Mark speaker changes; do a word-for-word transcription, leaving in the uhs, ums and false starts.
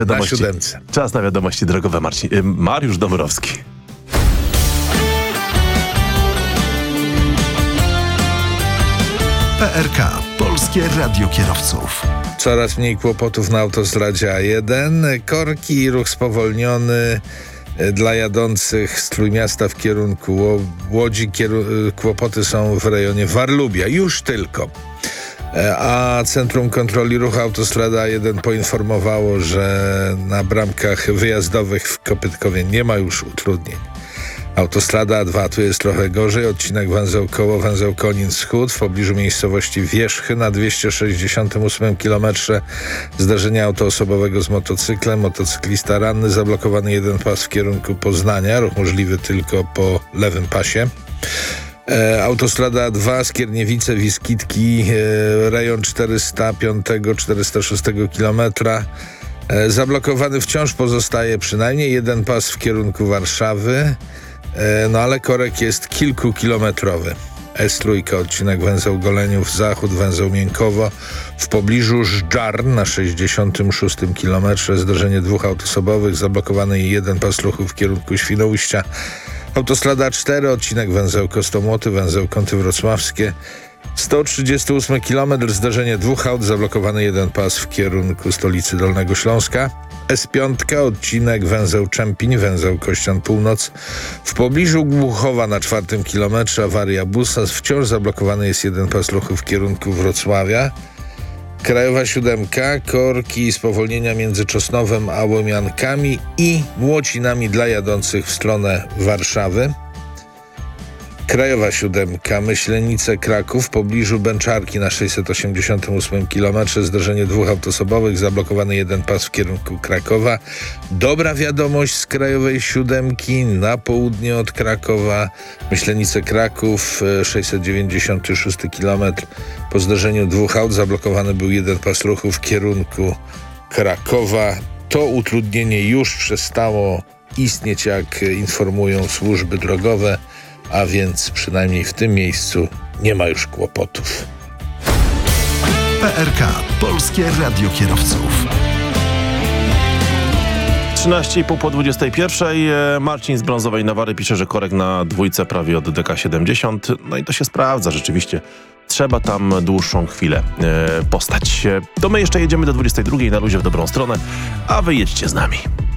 Speaker 1: Na siódemce.
Speaker 2: Czas na wiadomości drogowe. Marcin, y, Mariusz Dąbrowski.
Speaker 3: P R K. Polskie Radio Kierowców.
Speaker 1: Coraz mniej kłopotów na autostradzie A jeden. Korki i ruch spowolniony dla jadących z Trójmiasta w kierunku Łodzi. Kieru- kłopoty są w rejonie Warlubia. Już tylko. A Centrum Kontroli Ruchu Autostrada A jeden poinformowało, że na bramkach wyjazdowych w Kopytkowie nie ma już utrudnień. Autostrada A dwa tu jest trochę gorzej. Odcinek węzeł Koło, węzeł Konin Wschód w pobliżu miejscowości Wierzchy na dwieście sześćdziesiątym ósmym kilometrze. Zdarzenie auto osobowego z motocyklem. Motocyklista ranny, zablokowany jeden pas w kierunku Poznania. Ruch możliwy tylko po lewym pasie. E, autostrada A dwa Skierniewice, Wiskitki, e, rejon czterysta piątego czterysta szóstego kilometra. E, zablokowany wciąż pozostaje przynajmniej jeden pas w kierunku Warszawy, e, no ale korek jest kilkukilometrowy. S trzy, odcinek węzeł Goleniów Zachód, węzeł Miękowo w pobliżu Żdżar na sześćdziesiątym szóstym kilometrze. Zdarzenie dwóch aut osobowych, zablokowany jeden pas ruchu w kierunku Świnoujścia. Autostrada A cztery, odcinek węzeł Kostomłoty, węzeł Kąty Wrocławskie, sto trzydziesty ósmy kilometr, zdarzenie dwóch aut, zablokowany jeden pas w kierunku stolicy Dolnego Śląska. S pięć, odcinek węzeł Czempiń, węzeł Kościan Północ. W pobliżu Głuchowa na czwartym kilometrze awaria busa, wciąż zablokowany jest jeden pas ruchu w kierunku Wrocławia. Krajowa siódemka, korki i spowolnienia między Czosnowem a Łomiankami i Młocinami dla jadących w stronę Warszawy. Krajowa siódemka, Myślenice Kraków w pobliżu Bęczarki na sześćset osiemdziesiątym ósmym kilometrze. Zdarzenie dwóch aut osobowych, zablokowany jeden pas w kierunku Krakowa. Dobra wiadomość z Krajowej siódemki na południe od Krakowa. Myślenice Kraków, sześćset dziewięćdziesiąty szósty kilometr. Po zdarzeniu dwóch aut zablokowany był jeden pas ruchu w kierunku Krakowa. To utrudnienie już przestało istnieć, jak informują służby drogowe, a więc przynajmniej w tym miejscu nie ma już kłopotów.
Speaker 3: P R K. Polskie Radio Kierowców.
Speaker 2: trzynaście i pół po dwudziestej pierwszej. Marcin z Brązowej Nawary pisze, że korek na dwójce prawie od D K siedemdziesiąt. No i to się sprawdza rzeczywiście. Trzeba tam dłuższą chwilę e, postać. To my jeszcze jedziemy do dwudziestej drugiej na luzie w dobrą stronę, a wy jedźcie z nami.